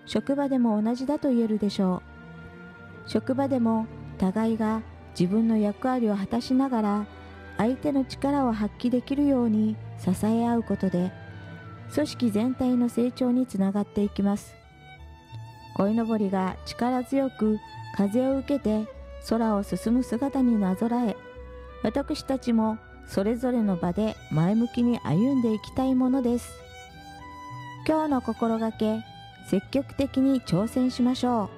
職場でも同じだと言えるでしょう。職場でも互いが自分の役割を果たしながら相手の力を発揮できるように支え合うことで、組織全体の成長につながっていきます。鯉のぼりが力強く風を受けて空を進む姿になぞらえ、私たちもそれぞれの場で前向きに歩んでいきたいものです。今日の心がけ、積極的に挑戦しましょう。